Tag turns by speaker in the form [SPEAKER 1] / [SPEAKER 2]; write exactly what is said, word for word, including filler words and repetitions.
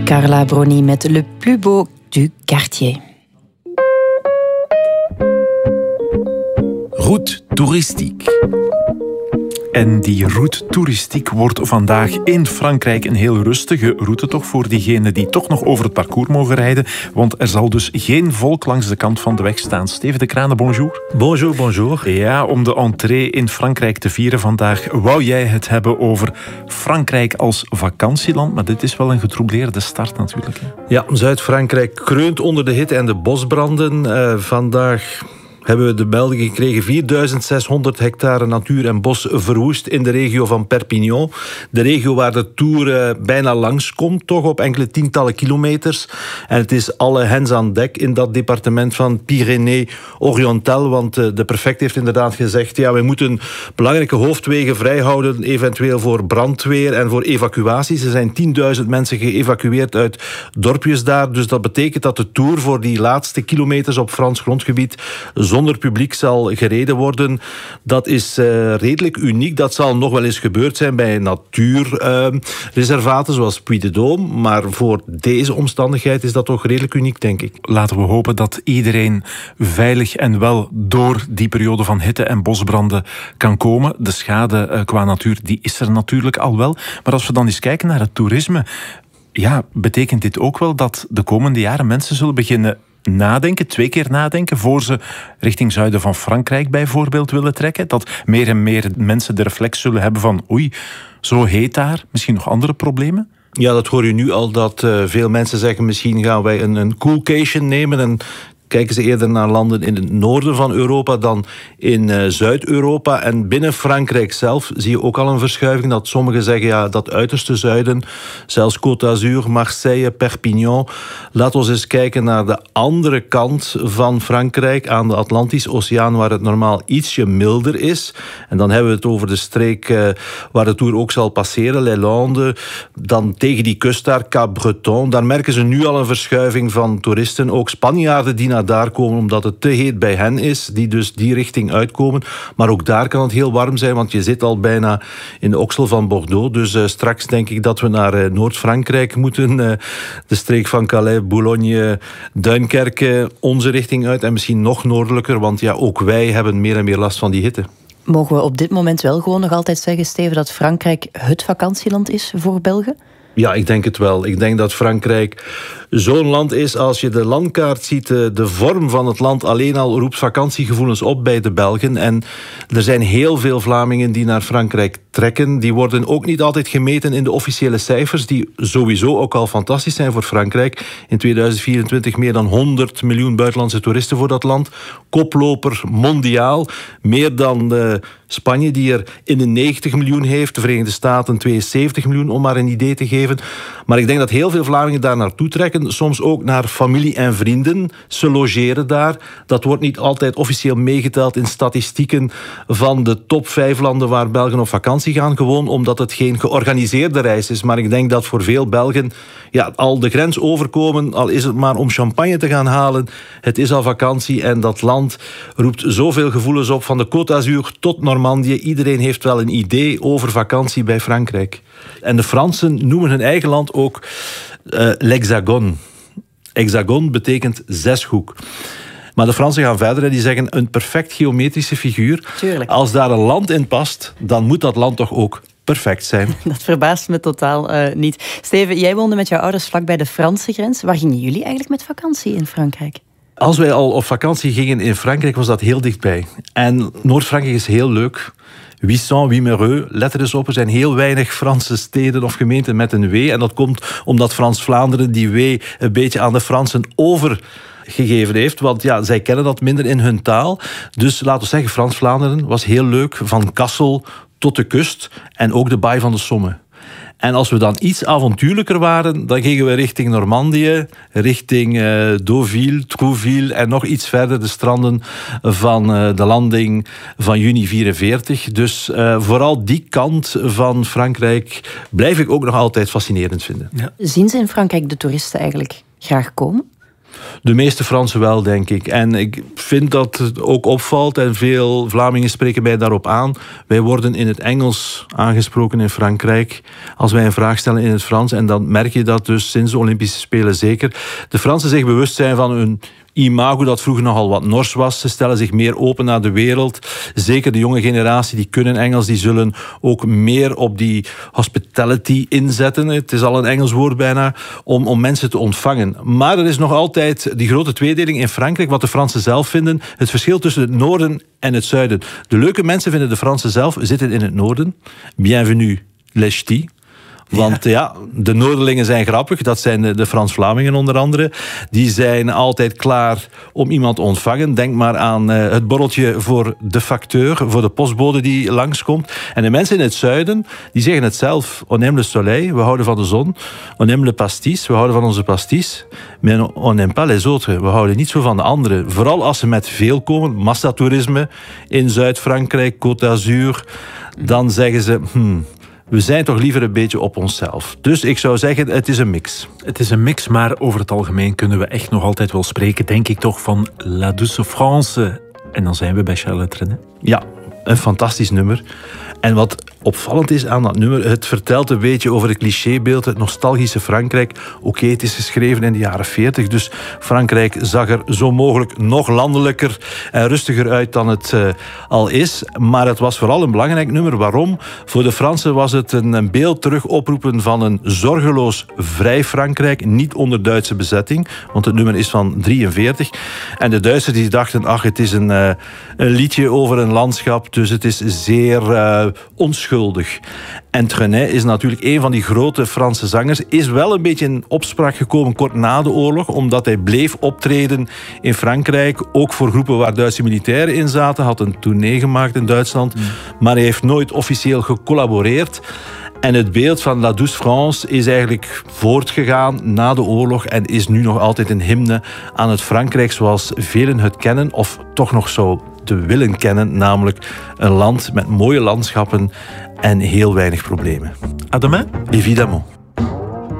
[SPEAKER 1] Carla Bruni met Le Plus Beau du Quartier.
[SPEAKER 2] Route toeristiek. En die route toeristiek wordt vandaag in Frankrijk een heel rustige route toch voor diegenen die toch nog over het parcours mogen rijden. Want er zal dus geen volk langs de kant van de weg staan. Steven de Kranen, bonjour.
[SPEAKER 3] Bonjour, bonjour.
[SPEAKER 2] Ja, om de entree in Frankrijk te vieren vandaag wou jij het hebben over Frankrijk als vakantieland. Maar dit is wel een getroubleerde start natuurlijk. Hè?
[SPEAKER 3] Ja, Zuid-Frankrijk kreunt onder de hitte en de bosbranden. Uh, vandaag hebben we de melding gekregen vierduizend zeshonderd hectare natuur en bos verwoest in de regio van Perpignan. De regio waar de Tour uh, bijna langs komt, toch op enkele tientallen kilometers. En het is alle hens aan dek in dat departement van Pyrénées-Oriental, want uh, de prefect heeft inderdaad gezegd, ja, we moeten belangrijke hoofdwegen vrijhouden, eventueel voor brandweer en voor evacuaties. Er zijn tienduizend mensen geëvacueerd uit dorpjes daar, dus dat betekent dat de Tour voor die laatste kilometers op Frans grondgebied zonder publiek zal gereden worden. Dat is uh, redelijk uniek. Dat zal nog wel eens gebeurd zijn bij natuurreservaten uh, zoals Puy-de-Dôme. Maar voor deze omstandigheid is dat toch redelijk uniek, denk ik.
[SPEAKER 2] Laten we hopen dat iedereen veilig en wel door die periode van hitte en bosbranden kan komen. De schade uh, qua natuur die is er natuurlijk al wel. Maar als we dan eens kijken naar het toerisme, ja, betekent dit ook wel dat de komende jaren mensen zullen beginnen nadenken, twee keer nadenken, voor ze richting zuiden van Frankrijk bijvoorbeeld willen trekken? Dat meer en meer mensen de reflex zullen hebben van oei, zo heet daar, misschien nog andere problemen?
[SPEAKER 3] Ja, dat hoor je nu al, dat uh, veel mensen zeggen misschien gaan wij een, een coolcation nemen en kijken ze eerder naar landen in het noorden van Europa dan in uh, Zuid-Europa. En binnen Frankrijk zelf zie je ook al een verschuiving. Dat sommigen zeggen, ja, dat uiterste zuiden, zelfs Côte d'Azur, Marseille, Perpignan. Laten we eens kijken naar de andere kant van Frankrijk, aan de Atlantische Oceaan, waar het normaal ietsje milder is. En dan hebben we het over de streek uh, waar de Tour ook zal passeren, Les Landes. Dan tegen die kust daar, Cap-Breton. Daar merken ze nu al een verschuiving van toeristen. Ook Spanjaarden die naar daar komen omdat het te heet bij hen is, die dus die richting uitkomen. Maar ook daar kan het heel warm zijn, want je zit al bijna in de oksel van Bordeaux. Dus uh, straks denk ik dat we naar uh, Noord-Frankrijk moeten. Uh, de streek van Calais, Boulogne, Duinkerke, onze richting uit. En misschien nog noordelijker, want ja, ook wij hebben meer en meer last van die hitte.
[SPEAKER 1] Mogen we op dit moment wel gewoon nog altijd zeggen, Steven, dat Frankrijk het vakantieland is voor Belgen?
[SPEAKER 3] Ja, ik denk het wel. Ik denk dat Frankrijk zo'n land is, als je de landkaart ziet, de vorm van het land alleen al roept vakantiegevoelens op bij de Belgen. En er zijn heel veel Vlamingen die naar Frankrijk trekken. Die worden ook niet altijd gemeten in de officiële cijfers, die sowieso ook al fantastisch zijn voor Frankrijk. In tweeduizend vierentwintig meer dan honderd miljoen buitenlandse toeristen voor dat land. Koploper mondiaal. Meer dan uh, Spanje, die er in de negentig miljoen heeft. De Verenigde Staten tweeënzeventig miljoen, om maar een idee te geven. Maar ik denk dat heel veel Vlamingen daar naartoe trekken. Soms ook naar familie en vrienden. Ze logeren daar. Dat wordt niet altijd officieel meegeteld in statistieken van de top vijf landen waar Belgen op vakantie gaan. Gewoon omdat het geen georganiseerde reis is. Maar ik denk dat voor veel Belgen ja, al de grens overkomen, al is het maar om champagne te gaan halen. Het is al vakantie en dat land roept zoveel gevoelens op, van de Côte d'Azur tot Normandië. Iedereen heeft wel een idee over vakantie bij Frankrijk. En de Fransen noemen hun eigen land ook uh, l'Hexagone. Hexagon betekent zeshoek. Maar de Fransen gaan verder en die zeggen een perfect geometrische figuur.
[SPEAKER 1] Tuurlijk.
[SPEAKER 3] Als daar een land in past, dan moet dat land toch ook perfect zijn.
[SPEAKER 1] Dat verbaast me totaal uh, niet. Steven, jij woonde met jouw ouders vlakbij de Franse grens. Waar gingen jullie eigenlijk met vakantie in Frankrijk?
[SPEAKER 3] Als wij al op vakantie gingen in Frankrijk, was dat heel dichtbij. En Noord-Frankrijk is heel leuk. Huissan, Wimereux, let er eens op, er zijn heel weinig Franse steden of gemeenten met een W. En dat komt omdat Frans-Vlaanderen die W een beetje aan de Fransen overgegeven heeft. Want ja, zij kennen dat minder in hun taal. Dus laten we zeggen, Frans-Vlaanderen was heel leuk, van Kassel tot de kust en ook de baai van de Somme. En als we dan iets avontuurlijker waren, dan gingen we richting Normandië, richting uh, Deauville, Trouville en nog iets verder de stranden van uh, de landing van juni vierenveertig. Dus uh, vooral die kant van Frankrijk blijf ik ook nog altijd fascinerend vinden.
[SPEAKER 1] Ja. Zien ze in Frankrijk de toeristen eigenlijk graag komen?
[SPEAKER 3] De meeste Fransen wel, denk ik. En ik vind dat het ook opvalt, en veel Vlamingen spreken mij daarop aan. Wij worden in het Engels aangesproken in Frankrijk als wij een vraag stellen in het Frans. En dan merk je dat dus sinds de Olympische Spelen zeker. De Fransen zich bewust zijn van hun imago dat vroeger nogal wat nors was. Ze stellen zich meer open naar de wereld. Zeker de jonge generatie, die kunnen Engels, die zullen ook meer op die hospitality inzetten. Het is al een Engels woord bijna, om, om mensen te ontvangen. Maar er is nog altijd die grote tweedeling in Frankrijk, wat de Fransen zelf vinden. Het verschil tussen het noorden en het zuiden. De leuke mensen vinden de Fransen zelf zitten in het noorden. Bienvenue les ch'tis. Want ja. ja, de Noorderlingen zijn grappig. Dat zijn de, de Frans-Vlamingen onder andere. Die zijn altijd klaar om iemand te ontvangen. Denk maar aan uh, het borreltje voor de facteur, voor de postbode die langskomt. En de mensen in het zuiden, die zeggen het zelf. On aime le soleil, we houden van de zon. On aime le pastis, we houden van onze pastis. Mais on n'aime pas les autres, we houden niet zo van de anderen. Vooral als ze met veel komen, massatoerisme in Zuid-Frankrijk, Côte d'Azur. Dan zeggen ze... Hmm, we zijn toch liever een beetje op onszelf. Dus ik zou zeggen, het is een mix.
[SPEAKER 2] Het is een mix, maar over het algemeen kunnen we echt nog altijd wel spreken, denk ik toch, van La Douce France. En dan zijn we bij Charlotte René.
[SPEAKER 3] Ja, een fantastisch nummer. En wat opvallend is aan dat nummer, het vertelt een beetje over het clichébeeld, het nostalgische Frankrijk. Oké, okay, het is geschreven in de jaren veertig, dus Frankrijk zag er zo mogelijk nog landelijker en rustiger uit dan het uh, al is. Maar het was vooral een belangrijk nummer. Waarom? Voor de Fransen was het een, een beeld terug oproepen van een zorgeloos vrij Frankrijk, niet onder Duitse bezetting, want het nummer is van drieënveertig. En de Duitsers die dachten, ach, het is een, uh, een liedje over een landschap, dus het is zeer uh, onschuldig. En Trenet is natuurlijk een van die grote Franse zangers. Is wel een beetje in opspraak gekomen kort na de oorlog, omdat hij bleef optreden in Frankrijk. Ook voor groepen waar Duitse militairen in zaten. Had een tournee gemaakt in Duitsland. Mm. Maar hij heeft nooit officieel gecollaboreerd. En het beeld van La Douce France is eigenlijk voortgegaan na de oorlog en is nu nog altijd een hymne aan het Frankrijk zoals velen het kennen, of toch nog zo te willen kennen, namelijk een land met mooie landschappen en heel weinig problemen.
[SPEAKER 2] À demain.
[SPEAKER 3] Évidemment.